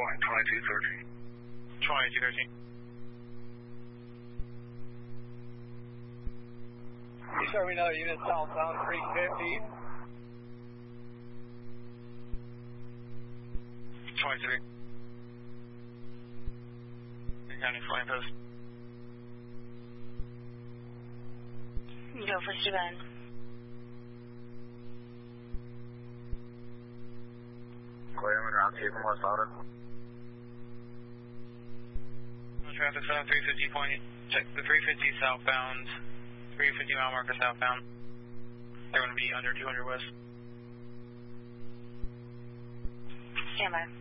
line 2213. 2213. You sure we know unit southbound 350? 23. County flying post. Go for Steven. Clear around 2 from West Outer. Traffic 350 point. Check the 350 southbound. 350 mile marker southbound. They're going to be under 200 west. Stand by.